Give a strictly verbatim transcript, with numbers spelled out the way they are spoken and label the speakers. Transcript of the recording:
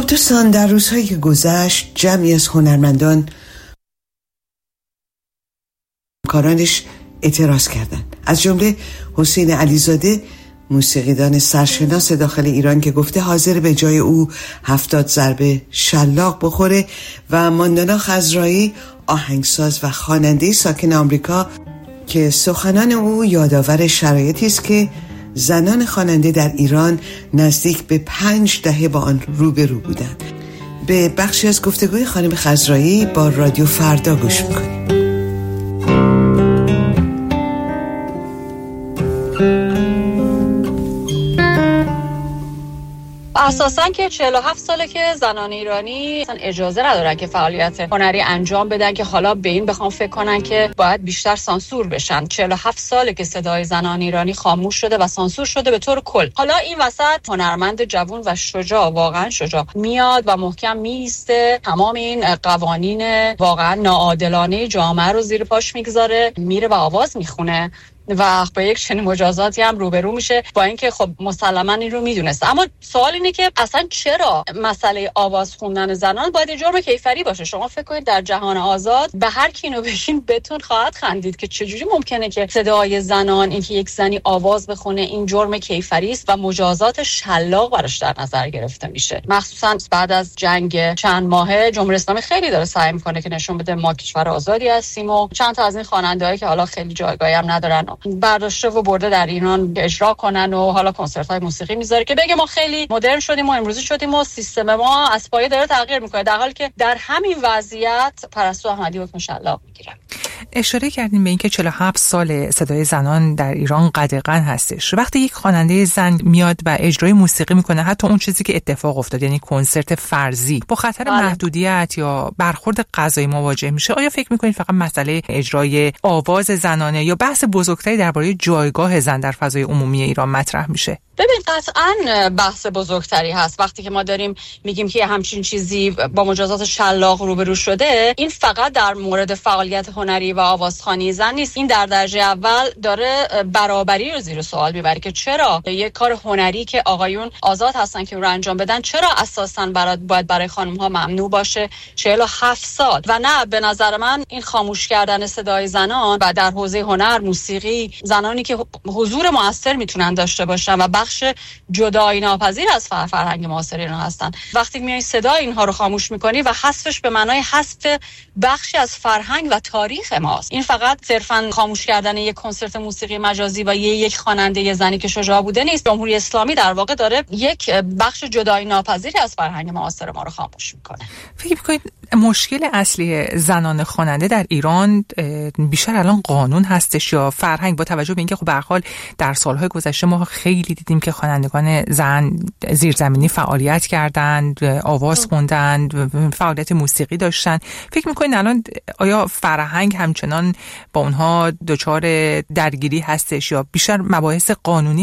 Speaker 1: خب دوستان، در روزهایی که گذشت جمعی از هنرمندان کارانش اعتراض کردند، از جمله حسین علیزاده، موسیقیدان سرشناس داخل ایران که گفته حاضر به جای او هفتاد ضربه شلاق بخوره، و ماندانا خضرایی، آهنگساز و خواننده ساکن آمریکا که سخنان او یادآور شرایطی است که زنان خواننده در ایران نزدیک به پنج دهه با آن روبرو بودند. به بخشی از گفتگوی خانم خضرایی با رادیو فردا گوش میکنیم.
Speaker 2: اساساً که چهل و هفت ساله که زنان ایرانی اصلا اجازه ندارن که فعالیت هنری انجام بدن که حالا به این بخوام فکر کنن که باید بیشتر سانسور بشن. چهل و هفت ساله که صدای زنان ایرانی خاموش شده و سانسور شده به طور کل. حالا این وسط هنرمند جوان و شجاع، واقعا شجاع، میاد و محکم میسته، تمام این قوانین واقعا ناعادلانه جامعه رو زیر پاش میگذاره، میره و آواز میخونه و با یک چنین مجازاتی هم روبرو میشه، با اینکه خب مسلما این رو میدونست. اما سوال اینه که اصلا چرا مسئله آواز خوندن زنان باید یه جرم کیفری باشه؟ شما فکر کنید در جهان آزاد به هر کی اینو بگین بهتون خواهد خندید که چجوری ممکنه که صدای زنان، اینکه یک زنی آواز بخونه، این جرم کیفری است و مجازات شلاق براش در نظر گرفته میشه. مخصوصا بعد از جنگ چند ماهه جمهوری اسلامی خیلی داره سعی میکنه که نشون بده ما کشور آزادی هستیم و چند تا از این خواننده‌ای که حالا خیلی جایگاهی هم ندارن برداشته و برده در ایران اجرا کنن و حالا کنسرت‌های موسیقی میذاره که بگه ما خیلی مدرن شدیم و امروزی شدیم و سیستم ما از پایه داره تغییر میکنه، در حالی که در همین وضعیت پرستو احمدی حکم شلاق میگیره.
Speaker 3: اشاره کردیم به اینکه چهل و هفت سال صدای زنان در ایران قدغن هستش. وقتی یک خواننده زن میاد و اجرای موسیقی میکنه، حتی اون چیزی که اتفاق افتاد، یعنی کنسرت فرضی، با خطر بله. محدودیت یا برخورد قضایی مواجه میشه، آیا فکر میکنید فقط مسئله اجرای آواز زنانه یا بحث بزرگتری درباره جایگاه زن در فضای عمومی ایران مطرح میشه؟
Speaker 2: ببین قطعاً بحث بزرگتری هست. وقتی که ما داریم میگیم که همچین چیزی با مجازات شلاق روبرو شده، این فقط در مورد فعالیت هنری و آوازخوانی زن نیست. این در درجه اول داره برابری رو زیر سوال میبره که چرا یک کار هنری که آقایون آزاد هستن که رو انجام بدن، چرا اساساً برای باید برای خانم ها ممنوع باشه چهل و هفت سال؟ و نه، به نظر من این خاموش کردن صدای زنان و در حوزه هنر، موسیقی، زنانی که حضور مؤثر میتونن داشته باشن و بخش جدایی ناپذیر از فرهنگ معاصر ایران هستن، وقتی میای صدای اینها رو خاموش میکنی و حذفش به معنای حذف بخشی از فرهنگ و تاریخ ماست. این فقط صرفاً خاموش کردن یک کنسرت موسیقی مجازی و یک خواننده زنی که شجاع بوده نیست. جمهوری اسلامی در واقع داره یک بخش جدایی ناپذیری از فرهنگ معاصر ما رو خاموش میکنه.
Speaker 3: فکر میکنید مشکل اصلی زنان خواننده در ایران بیشتر الان قانون هستش یا فرهنگ، با توجه به اینکه خب به هر حال در سالهای گذشته ما خیلی دیدیم که خوانندگان زن زیرزمینی فعالیت کردند، آواز خوندند، فعالیت موسیقی داشتن. فکر میکنین الان آیا فرهنگ همچنان با اونها دچار درگیری هستش یا بیشتر مباحث قانونی